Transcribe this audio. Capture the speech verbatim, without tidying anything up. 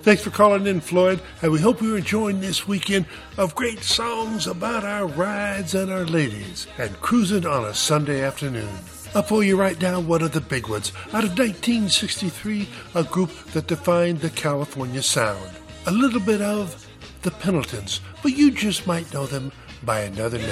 Thanks for calling in, Floyd, and we hope you're enjoying this weekend of great songs about our rides and our ladies and cruising on a Sunday afternoon. Up for you right now, one of the big ones. Out of nineteen sixty-three, a group that defined the California sound. A little bit of the Pendletons, but you just might know them by another name.